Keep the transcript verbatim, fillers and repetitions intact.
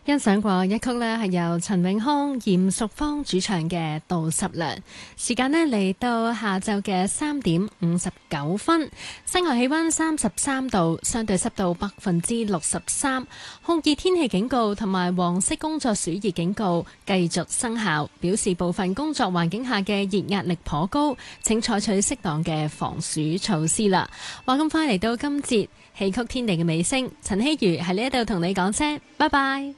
欣賞過一曲呢係由陳永康、嚴淑芳主唱嘅《杜十娘》。時間呢嚟到下晝嘅三點五十九分，室外氣溫三十三度，相對濕度百分之六十三，酷熱天氣警告同埋黃色工作暑熱警告繼續生效，表示部分工作環境下嘅熱壓力頗高，請採取適當嘅防暑措施啦。話咁快嚟到今節戲曲天地嘅尾聲，陳希如喺呢一度同你講聲，拜拜。